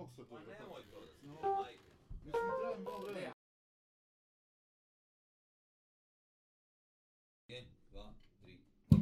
sve to. Ma nemoj to da se, majke. Mislim, treba mi malo vremena.